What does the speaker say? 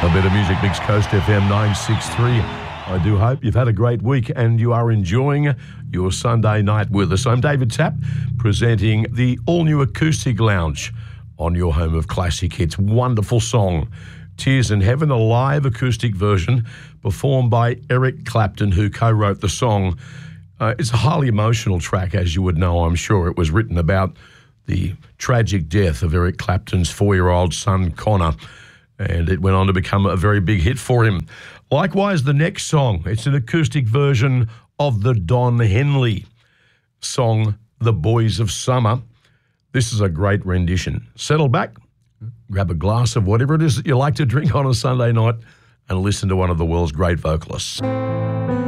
A bit of music, Mixed Coast FM 963. I do hope you've had a great week and you are enjoying your Sunday night with us. I'm David Tapp, presenting the all-new Acoustic Lounge on your home of classic hits. Wonderful song, Tears in Heaven, a live acoustic version performed by Eric Clapton, who co-wrote the song. It's a highly emotional track, as you would know, I'm sure. It was written about the tragic death of Eric Clapton's 4-year-old son, Connor, and it went on to become a very big hit for him. Likewise, the next song, it's an acoustic version of the Don Henley song, The Boys of Summer. This is a great rendition. Settle back, grab a glass of whatever it is that you like to drink on a Sunday night and listen to one of the world's great vocalists.